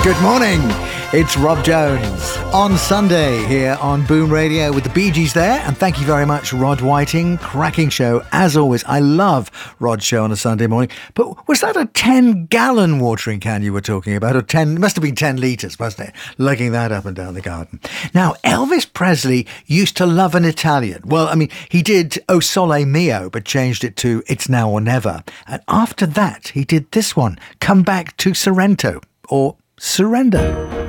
Good morning. It's Rob Jones on Sunday here on Boom Radio with the Bee Gees there. And thank you very much, Rod Whiting. Cracking show, as always. I love Rod's show on a Sunday morning. But was that a 10-gallon watering can you were talking about? Or 10, it must have been 10 litres, wasn't it? Lugging that up and down the garden. Now, Elvis Presley used to love an Italian. Well, I mean, he did O Sole Mio, but changed it to It's Now or Never. And after that, he did this one, Come Back to Sorrento, or Surrender.